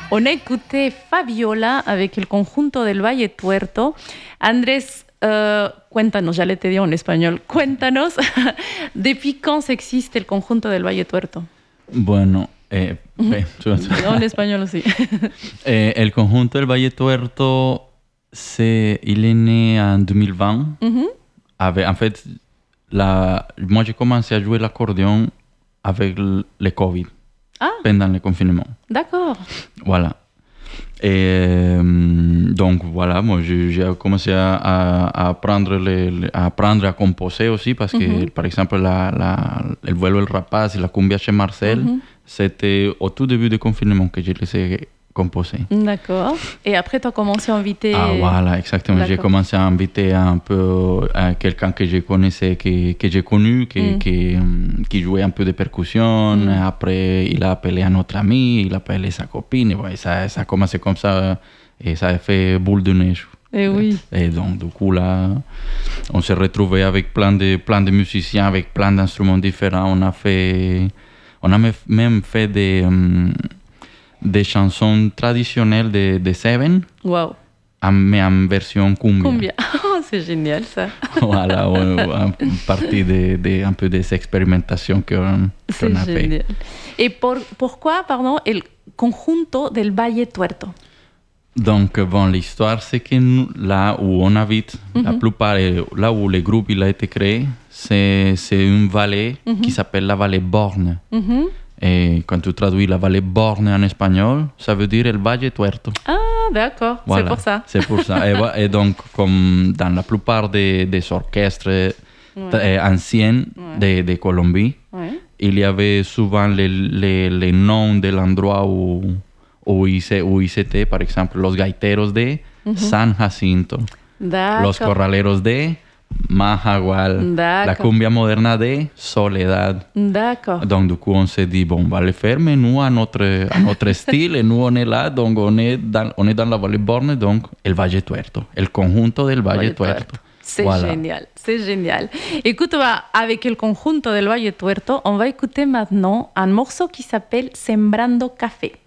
On a écouté Fabiola avec el conjunto del Valle Tuerto. Andrés, cuéntanos, ya le te digo en español, cuéntanos, ¿depuis quand existe el conjunto del Valle Tuerto? Bueno, No, en español aussi. el conjunto del Valle Tuerto, il est né en 2020. En fait, moi j'ai commencé à jouer l'accordéon avec le Covid, pendant le confinement. D'accord. Voilà. Et donc voilà, moi j'ai commencé à apprendre à composer aussi parce que, par exemple, el vuelo El Rapaz et la cumbia chez Marcel, c'était au tout début du confinement que je les ai composés. D'accord. Et après, tu as commencé à inviter... Ah voilà, exactement. J'ai commencé à inviter un peu quelqu'un que je connaissais, que j'ai connu, qui jouait un peu de percussion. Après, il a appelé un autre ami, il a appelé sa copine. Et ouais, ça a commencé comme ça et ça a fait boule de neige. Et oui. Et donc, du coup, là, on s'est retrouvés avec plein de musiciens, avec plein d'instruments différents. On a même fait des chansons traditionnelles de Seven. Wow. Mais en version cumbia. Cumbia. Oh, c'est génial ça. Voilà, à partir un peu des expérimentations qu'on a fait. Et pourquoi, el conjunto del Valle Tuerto? Donc, bon, l'histoire, c'est que là où on habite, la plupart, là où le groupe il a été créé, c'est une vallée qui s'appelle la vallée Borne. Et quand tu traduis la vallée Borne en espagnol, ça veut dire el Valle Tuerto. Ah, d'accord, voilà, c'est pour ça. C'est pour ça. Et donc, comme dans la plupart des orchestres anciens de Colombie, il y avait souvent les noms de l'endroit où ils étaient. Par exemple, los gaiteros de San Jacinto, los corraleros de Mahahual, la cumbia moderna de Soledad. D'accord. Donc, du coup, on s'est dit, bon, on va le faire, mais nous, à notre style, et nous, on est là, donc on est dans la Vallée Borne, donc el Valle Tuerto, el conjunto del Valle Tuerto. C'est génial, c'est génial. Écoute, avec el conjunto del Valle Tuerto, on va écouter maintenant un morceau qui s'appelle Sembrando Café.